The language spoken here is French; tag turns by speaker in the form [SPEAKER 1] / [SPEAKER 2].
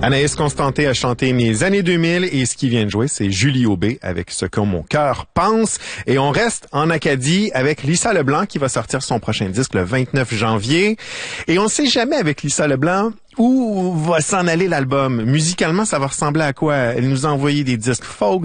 [SPEAKER 1] Anaïs Constanté a chanté Mes années 2000 et ce qui vient de jouer, c'est Julie Aubé avec Ce que mon cœur pense. Et on reste en Acadie avec Lisa Leblanc qui va sortir son prochain disque le 29 janvier. Et on ne sait jamais avec Lisa Leblanc où va s'en aller l'album. Musicalement, ça va ressembler à quoi? Elle nous a envoyé des disques folk,